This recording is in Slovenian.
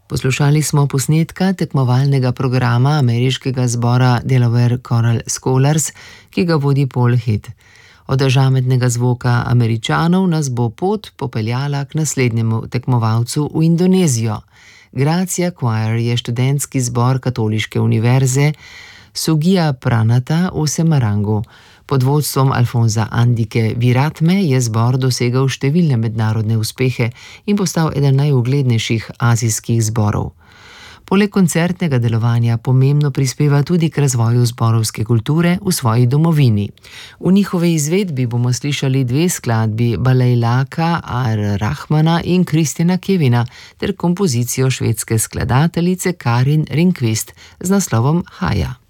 Poslušali smo posnetka tekmovalnega programa ameriškega zbora Delaware Choral Scholars, ki ga vodi Paul Head. Od žametnega zvoka Američanov nas bo pot popeljala k naslednjemu tekmovalcu v Indonezijo. Gracia Choir je študentski zbor Katoliške univerze Sugija Pranata v Semarangu. Pod vodstvom Alfonza Andike Viratme je zbor dosegal številne mednarodne uspehe in postal eden najuglednejših azijskih zborov. Poleg koncertnega delovanja pomembno prispeva tudi k razvoju zborovske kulture v svoji domovini. V njihovi izvedbi bomo slišali 2 skladbi Balejlaka Ar Rahmana in Kristina Kevina ter kompozicijo švedske skladateljice Karin Ringqvist z naslovom Haja.